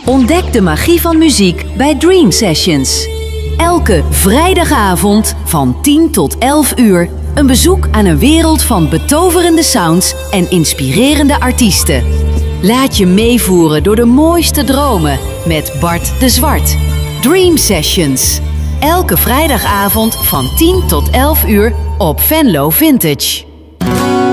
Ontdek de magie van muziek bij Dream Sessions. Elke vrijdagavond van 10 tot 11 uur een bezoek aan een wereld van betoverende sounds en inspirerende artiesten. Laat je meevoeren door de mooiste dromen met Bart de Zwart. Dream Sessions. Elke vrijdagavond van 10 tot 11 uur op Venlo Vintage.